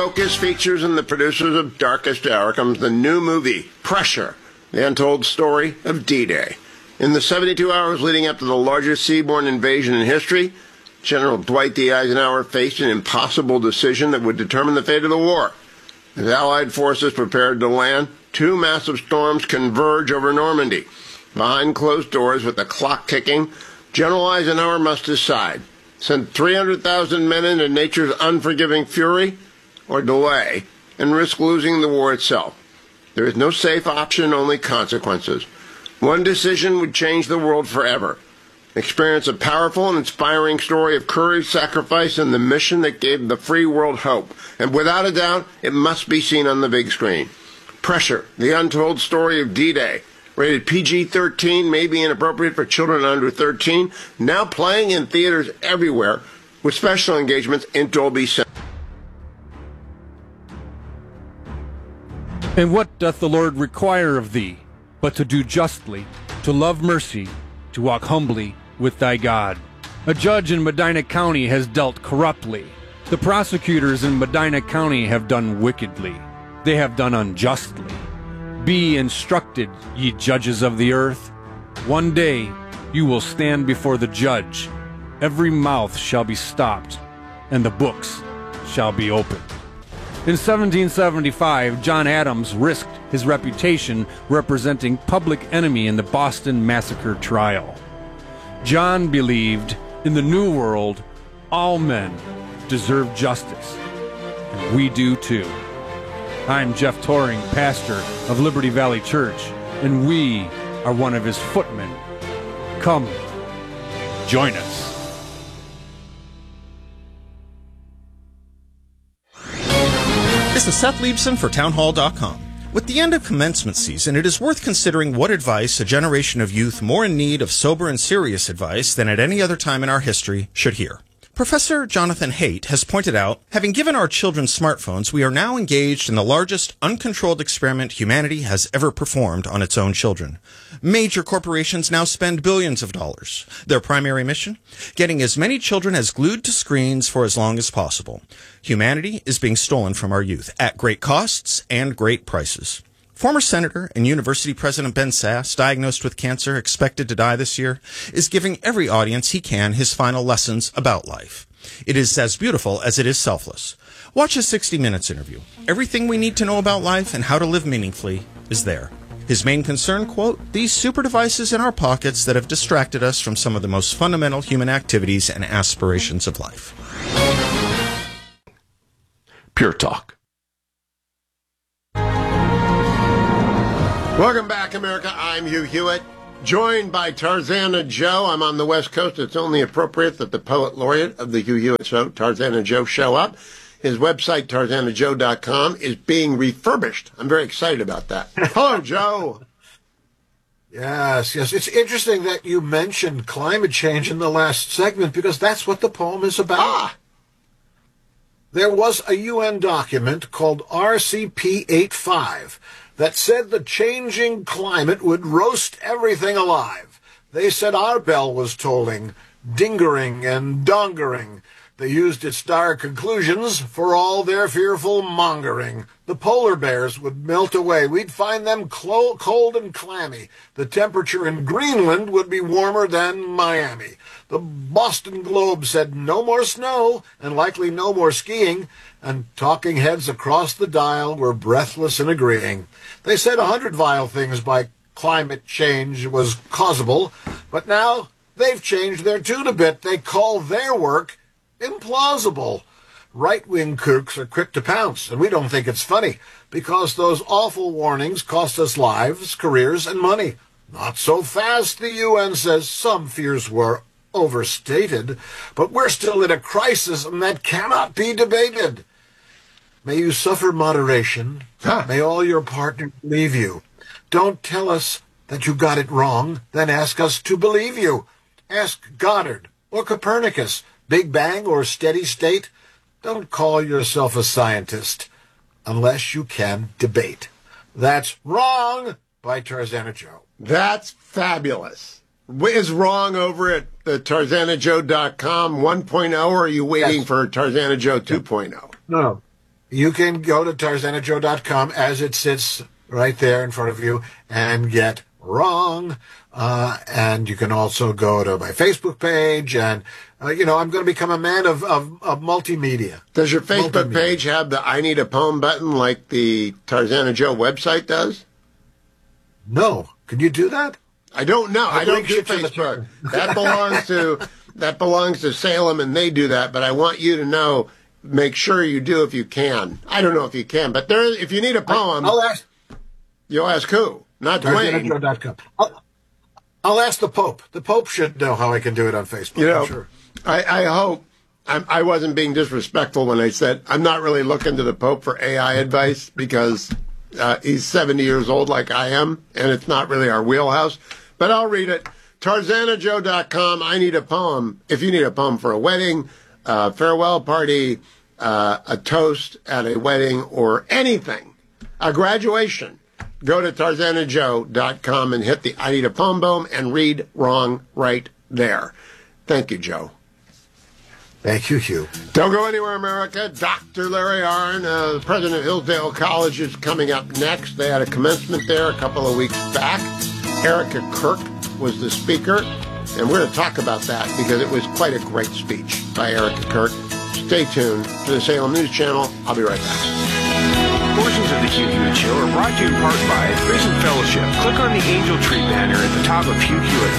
Focus features and the producers of Darkest Hour comes the new movie, Pressure, the untold story of D-Day. In the 72 hours leading up to the largest seaborne invasion in history, General Dwight D. Eisenhower faced an impossible decision that would determine the fate of the war. As Allied forces prepared to land, two massive storms converge over Normandy. Behind closed doors, with the clock ticking, General Eisenhower must decide: send 300,000 men into nature's unforgiving fury, or delay and risk losing the war itself. There is no safe option, only consequences. One decision would change the world forever. Experience a powerful and inspiring story of courage, sacrifice, and the mission that gave the free world hope. And without a doubt, it must be seen on the big screen. Pressure, the untold story of D-Day. Rated PG-13, may be inappropriate for children under 13. Now playing in theaters everywhere with special engagements in Dolby Cinema. And what doth the Lord require of thee, but to do justly, to love mercy, to walk humbly with thy God? A judge in Medina County has dealt corruptly. The prosecutors in Medina County have done wickedly. They have done unjustly. Be instructed, ye judges of the earth. One day you will stand before the judge. Every mouth shall be stopped, and the books shall be opened. In 1775, John Adams risked his reputation representing Public Enemy in the Boston Massacre trial. John believed in the New World, all men deserve justice, and we do too. I'm Jeff Toring, pastor of Liberty Valley Church, and we are one of his footmen. Come, join us. This is Seth Liebson for Townhall.com. With the end of commencement season, it is worth considering what advice a generation of youth more in need of sober and serious advice than at any other time in our history should hear. Professor Jonathan Haidt has pointed out, having given our children smartphones, we are now engaged in the largest uncontrolled experiment humanity has ever performed on its own children. Major corporations now spend billions of dollars. Their primary mission? Getting as many children as glued to screens for as long as possible. Humanity is being stolen from our youth at great costs and great prices. Former Senator and University President Ben Sasse, diagnosed with cancer, expected to die this year, is giving every audience he can his final lessons about life. It is as beautiful as it is selfless. Watch his 60 Minutes interview. Everything we need to know about life and how to live meaningfully is there. His main concern, quote, these super devices in our pockets that have distracted us from some of the most fundamental human activities and aspirations of life. Pure Talk. Welcome back, America. I'm Hugh Hewitt, joined by Tarzana Joe. I'm on the West Coast. It's only appropriate that the poet laureate of the Hugh Hewitt Show, Tarzana Joe, show up. His website, tarzanajoe.com, is being refurbished. I'm very excited about that. Hello, Joe. Yes. It's interesting that you mentioned climate change in the last segment because that's what the poem is about. There was a UN document called RCP-85 that said the changing climate would roast everything alive. They said our bell was tolling, dingering and dongering. They used its dire conclusions for all their fearful mongering. The polar bears would melt away. We'd find them cold and clammy. The temperature in Greenland would be warmer than Miami. The Boston Globe said no more snow and likely no more skiing, and talking heads across the dial were breathless in agreeing. They said 100 vile things by climate change was causable, but now they've changed their tune a bit. They call their work implausible. Right-wing kooks are quick to pounce, and we don't think it's funny, because those awful warnings cost us lives, careers, and money. Not so fast, the UN says. Some fears were overstated, but we're still in a crisis, and that cannot be debated. May you suffer moderation. May all your partners leave you. Don't tell us that you got it wrong, then ask us to believe you. Ask Goddard or Copernicus, Big Bang or steady state. Don't call yourself a scientist unless you can debate. That's wrong by Tarzana Joe. That's fabulous. Is wrong over at the TarzanaJoe.com 1.0, or are you waiting for Tarzana Joe 2.0? No. you can go to TarzanaJoe.com as it sits right there in front of you and get wrong. And you can also go to my Facebook page. And, I'm going to become a man of multimedia. Does your Facebook page have the I Need a Poem button like the Tarzana Joe website does? No. Can you do that? I don't know. I don't do link you to Facebook. That belongs to Salem, and they do that. But I want you to know. Make sure you do if you can. I don't know if you can, but if you need a poem, I'll ask. You'll ask who? Not Dwayne. TarzanaJoe.com. I'll ask the Pope. The Pope should know how I can do it on Facebook. I'm sure. I hope I wasn't being disrespectful when I said I'm not really looking to the Pope for AI advice because he's 70 years old like I am, and it's not really our wheelhouse. But I'll read it. TarzanaJoe.com. I need a poem. If you need a poem for a wedding, farewell party, a toast at a wedding, or anything, a graduation, go to TarzanaJoe.com and hit the I Need a Poem boom and read wrong right there. Thank you, Joe. Thank you, Hugh. Don't go anywhere, America. Dr. Larry Arnn, the president of Hillsdale College, is coming up next. They had a commencement there a couple of weeks back. Erica Kirk was the speaker, and we're going to talk about that because it was quite a great speech by Erica Kirk. Stay tuned to the Salem News Channel. I'll be right back. Portions of the Hugh Hewitt Show are brought to you in part by Prison Fellowship. Click on the Angel Tree banner at the top of Hugh Hewitt.